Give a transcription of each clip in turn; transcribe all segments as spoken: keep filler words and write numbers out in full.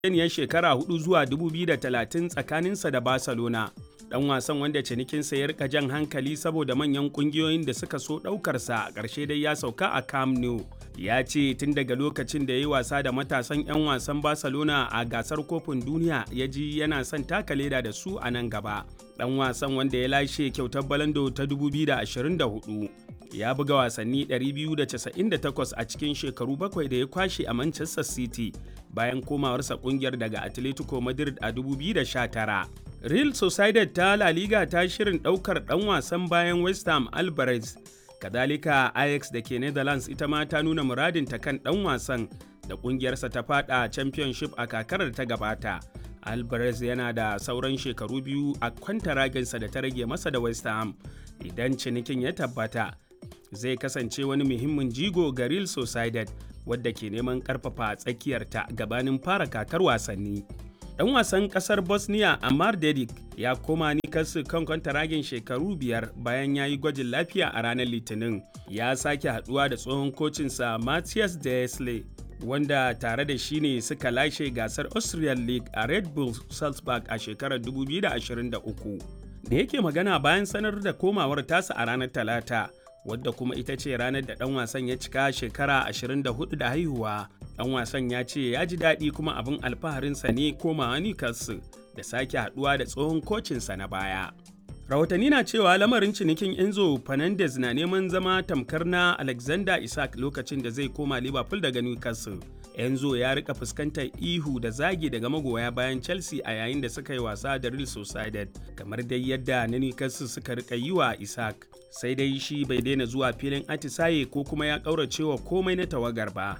yarjejeniyar shekara hudu zuwa dubu biyu da talatin tsakaninsa da Barcelona. Dan wasan wanda cinikinsa ya rika jan hankali saboda manyan kungiyoyin da suka so ɗaukarsa a ƙarshe dai ya sauka a Camp Nou. Ya ce tun daga lokacin da ya yi wasa da matasan 'yan wasan Barcelona a gasar kofin duniya ya ji yana son taka leda da su a nan gaba. Dan wasan wanda ya lashe kyautar Balando ta dubu biyu da ashirin da hudu ya buga wasanni ɗari biyu da casa'in da takwas a cikin shekaru bakwai da ya kwashe a Manchester City bayan komawarsa kungiyar daga Atletico Madrid a dubu biyu da sha tara. Real Sociedad ta La Liga ta shirin ɗaukar ɗan wasan bayan West Ham Alvarez. Kadalika Ajax da ke Netherlands ita ma ta nuna muradinta kan ɗan wasan da ƙungiyarsa ta fada Championship a kakarar ta gabata. Alvarez yana da sauran shekaru biyu a kwantaraginsa da ta rage masa da West Ham. Idan cinikin ya tabbata, zai kasance wani muhimmin jigo ga Real Sociedad wadda ke neman ƙarfafa tsakiyarta gabanin fara kakar wasanni. Ɗan wasan ƙasar Bosnia Amar Dedic ya koma Newcastle kan kwantaragin shekaru biyar bayan ya yi gwajin lafiya a ranar Litinin. Ya sake haɗuwa da tsohon kocinsa Matthias Desailly, wanda tare da shi ne suka lashe gasar Austrian League a Red Bull Salzburg a shekarar dubu biyu da ashirin da uku. Da yake magana bayan sanar da komawar tasa a ranar Talata, wadda kuma ita ce ranar da ɗan wasan ya cika shekara ashirin da hudu da haihuwa. Ɗan wasan ya ce ya ji daɗi kuma abin alfaharinsa ne komawa Newcastle da sake haɗuwa da tsohon kocinsa na baya. Rahotanni na cewa lamarin cinikin Enzo Fernandez na neman zama tamkar na Alexander Isak lokacin da zai koma Liverpool daga Newcastle. Enzo ya rika fuskantar ihu da zagi daga magoya bayan Chelsea a yayin da suka yi wasa da Real Sociedad, kamar dai yadda na Newcastle suka rika yi wa Isak. Sai dai shi bai daina zuwa filin atisaye ko kuma ya ƙauracewa komai na tawagar ba.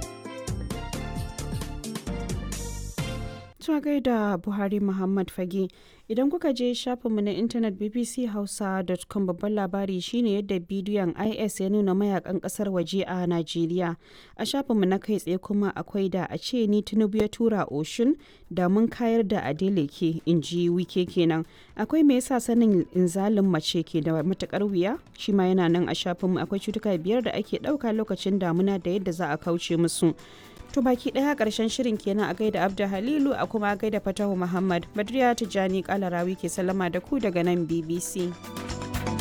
Tuwa gaida Buhari Muhammad Fage. Idan kuka je shafinmu na intanet b b c hausa dot com, babban labari shine yadda bidiyon I S ya nuna mayakan kasar waje a Najeriya. A shafinmu na kai tsaye kuma akwai da a ce ni Tinubu ya tura Oshun da mun kayar da Adeleke, in ji Wike kenan. Akwai me yasa sanin inzalin mace ke da matukar wuya? Shi ma yana nan a shafinmu. Akwai cutuka biyar da ake ɗauka lokacin damuna da yadda za a kauce musu. To baki daya karshen shirin kenan a gaida Abda Halilu a kuma gaida Fatahu Muhammad. Badriya Tijani Kalarawi ke sallama da ku daga nan B B C.